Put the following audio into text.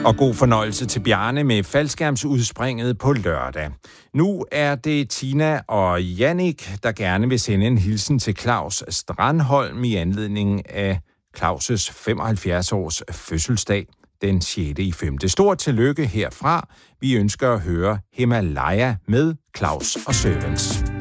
Og god fornøjelse til Bjarne med faldskærmsudspringet på lørdag. Nu er det Tina og Jannik, der gerne vil sende en hilsen til Claus Strandholm i anledning af Claus' 75-års fødselsdag den 6.5. Stort tillykke herfra. Vi ønsker at høre Himalaya med Claus og Servants.